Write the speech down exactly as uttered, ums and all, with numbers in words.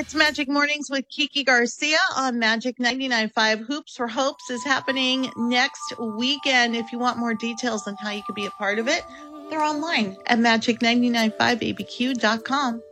It's Magic Mornings with Kiki Garcia on Magic ninety-nine point five. Hoops for Hopes is happening next weekend. If you want more details on how you can be a part of it, they're online at magic nine nine five a b q dot com.